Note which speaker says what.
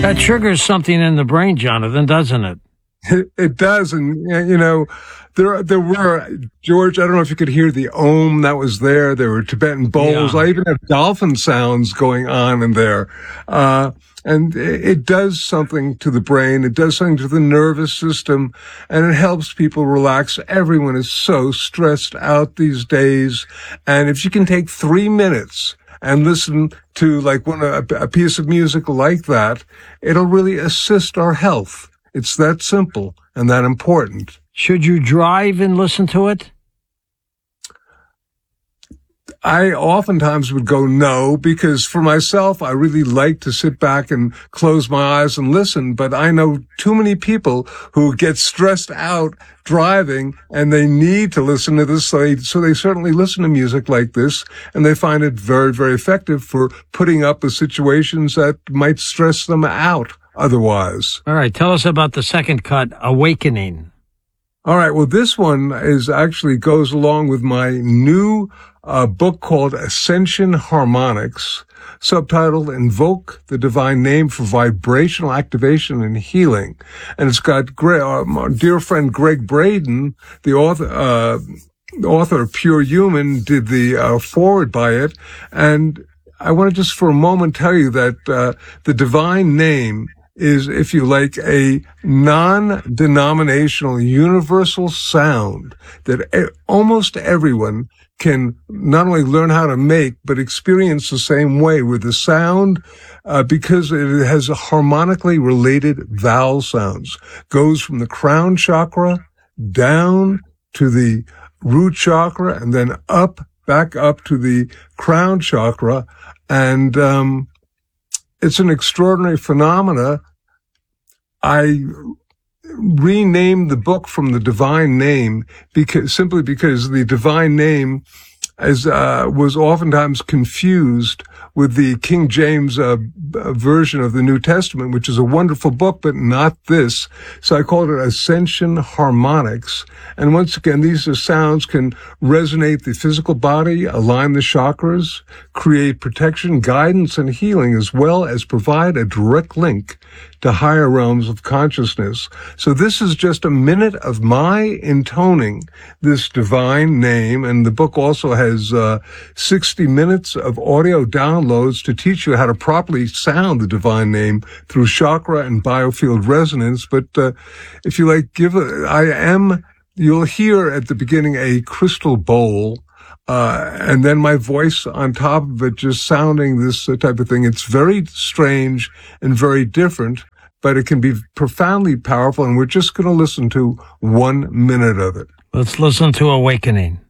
Speaker 1: That triggers something in the brain, Jonathan, doesn't it?
Speaker 2: It does. And, you know, there were, George, I don't know if you could hear the Om that was there. There were Tibetan bowls.
Speaker 1: Yeah.
Speaker 2: I even have dolphin sounds going on in there. And it does something to the brain. It does something to the nervous system, and it helps people relax. Everyone is so stressed out these days. And if you can take 3 minutes and listen to like a piece of music like that, it'll really assist our health. It's that simple and that important.
Speaker 1: Should you drive and listen to it?
Speaker 2: I oftentimes would go no, because for myself, I really like to sit back and close my eyes and listen. But I know too many people who get stressed out driving and they need to listen to this. So they certainly listen to music like this, and they find it very, very effective for putting up with situations that might stress them out otherwise.
Speaker 1: All right. Tell us about the second cut, Awakening.
Speaker 2: All right. Well, this one actually goes along with my new book called Ascension Harmonics, subtitled Invoke the Divine Name for Vibrational Activation and Healing. And it's got our dear friend Greg Braden, the author of Pure Human, did the foreword by it. And I want to just for a moment tell you that the divine name is, if you like, a non-denominational universal sound that almost everyone can not only learn how to make, but experience the same way with the sound, because it has a harmonically related vowel sounds. Goes from the crown chakra down to the root chakra and then back up to the crown chakra. And it's an extraordinary phenomena. I renamed the book from the divine name simply because the divine name was oftentimes confused with the King James version of the New Testament, which is a wonderful book, but not this. So I called it Ascension Harmonics. And once again, these sounds can resonate the physical body, align the chakras, create protection, guidance, and healing, as well as provide a direct link to higher realms of consciousness. So this is just a minute of my intoning this divine name, and the book also has 60 minutes of audio downloads to teach you how to properly sound the divine name through chakra and biofield resonance. But if you like, you'll hear at the beginning a crystal bowl, and then my voice on top of it just sounding this type of thing. It's very strange and very different, but it can be profoundly powerful, and we're just going to listen to 1 minute of it.
Speaker 1: Let's listen to Awakening.